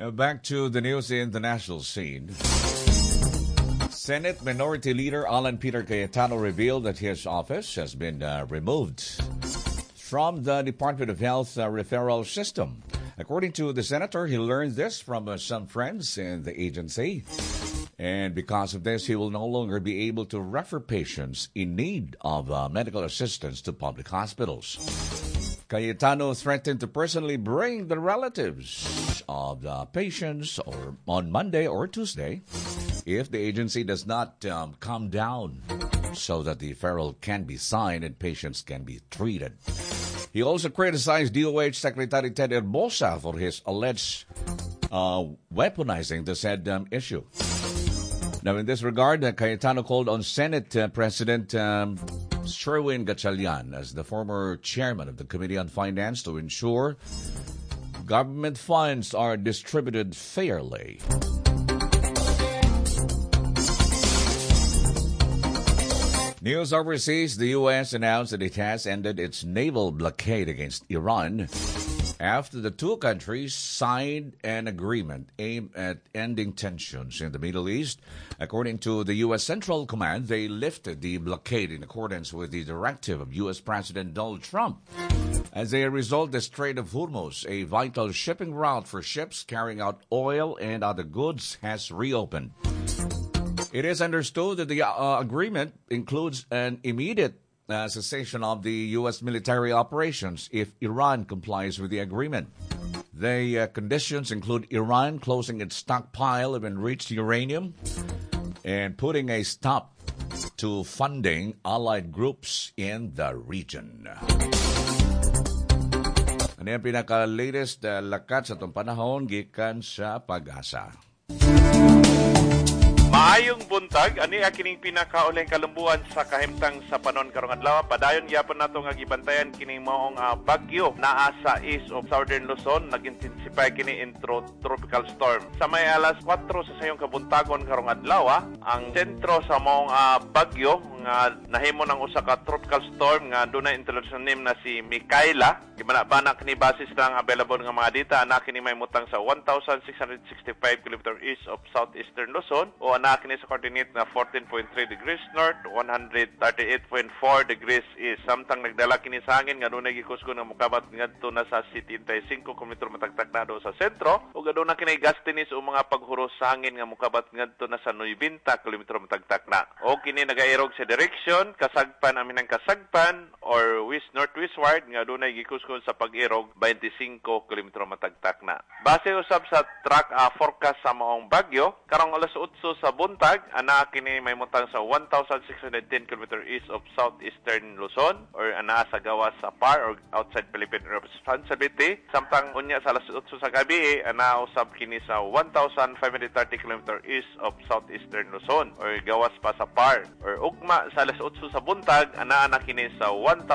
Back to the news in the national scene. Senate Minority Leader Alan Peter Cayetano revealed that his office has been removed from the Department of Health referral system. According to the senator, he learned this from some friends in the agency. And because of this, he will no longer be able to refer patients in need of medical assistance to public hospitals. Cayetano threatened to personally bring the relatives of the patients on Monday or Tuesday if the agency does not calm down so that the referral can be signed and patients can be treated. He also criticized DOH Secretary Ted Herbosa for his alleged weaponizing the said issue. Now, in this regard, Cayetano called on Senate President Sherwin Gatchalian as the former chairman of the Committee on Finance to ensure government funds are distributed fairly. News overseas, the U.S. announced that it has ended its naval blockade against Iran after the two countries signed an agreement aimed at ending tensions in the Middle East. According to the U.S. Central Command, they lifted the blockade in accordance with the directive of U.S. President Donald Trump. As a result, the Strait of Hormuz, a vital shipping route for ships carrying out oil and other goods, has reopened. It is understood that the agreement includes an immediate cessation of the U.S. military operations if Iran complies with the agreement. The conditions include Iran closing its stockpile of enriched uranium and putting a stop to funding allied groups in the region. Ano yung pinaka-latest lakat sa itong panahon gikan sa Pag-asa? Maayong buntag, ani kining pinakauleng kalumbuan sa kahimtang sa panon karong adlaw. Padayon gyapon nato nga gibantayan kining maong bagyo naa sa east of southern Luzon, nag-intensify kini into tropical storm. Sa may alas 4 sa sayong kabuntagon karong adlaw, ang sentro sa maong bagyo nga nahimo ng usa ka tropical storm nga dunay international name na si Mikaela. Gibana-bana kini basis lang available nga mga data ana kini may mutang sa 1,665 km east of southeastern Luzon o ana kini sa coordinate na 14.3 degrees north, 138.4 degrees east. Samtang nagdala kini sa hangin nga dunay gikusgon nga mokabat ngadto na sa 75 km matagtag na do sa sentro ug aduna kini gastinis o mga paghuros sa hangin nga mokabat ngadto na sa 90 km matagtag na. O kini nagairog sa direction kasagpan amin ang kasagpan or west northwestward nga dunay gikusgon sa pag-irog 25 km matagtag na. Base usab sa track forecast sa maong bagyo karong alas 8 sa buntag ana kini may mutang sa 1,610 km east of southeastern Luzon or ana sa gawas sa PAR or outside Philippine responsibility. Samtang unya sa alas 8 sa gabi ana usab kini sa 1,530 km east of southeastern Luzon or gawas pa sa PAR or ugma sa alas 8 sa buntag ana kini sa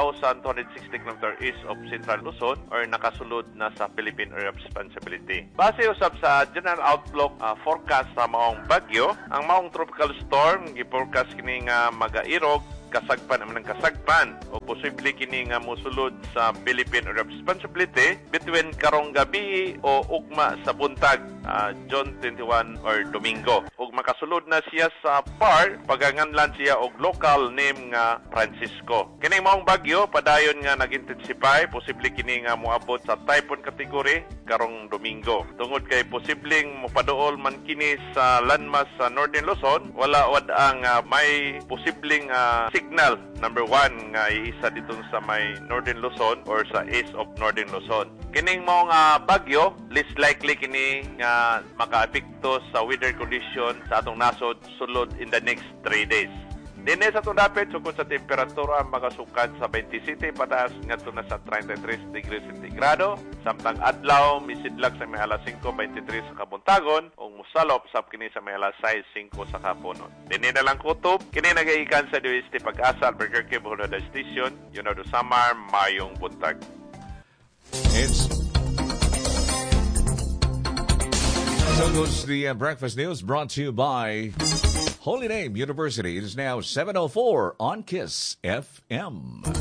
1,260 km east of central Luzon or nakasulod na sa Philippine responsibility. Base usab sa general outlook forecast sa maong bagyo, ang maong tropical storm gi-forecast kini nga magairog kasagpan naman ng kasagpan o posible kini nga mosulod sa Philippine responsibility between karong gabi o ugma sa buntag June 21 or Domingo. Ug makasulod na siya sa PAR paganganlan siya og local name nga Francisco. Kini maong bagyo padayon nga nag-intensify, posible kini nga moabot sa typhoon category karong Domingo. Tungod kay posibleng mopaduol man kini sa landmass sa Northern Luzon, wala wad ang may posibleng signal number 1 nga iisa dito sa may Northern Luzon or sa east of Northern Luzon. Kining mga bagyo, least likely kini nga makaapekto sa weather condition sa atong nasod sulod in the next 3 days. Dine sa itong dapit, sukod sa temperatura, makasukat sa 27 pataas ngadto na sa 33 degrees centigrado. Samtang adlaw, misidlag sa may alas 5:23 sa kabuntagon, o musalop sa kini sa may alas 6:05 sa kapunon. Dine na lang kutob, kini nagaikan sa DOST Pag-asa, Albuquerque, Bacolod Station, Yunado Samar, Mayong Buntag. So goes the breakfast news brought to you by Holy Name University. It is now 7:04 on KISS FM.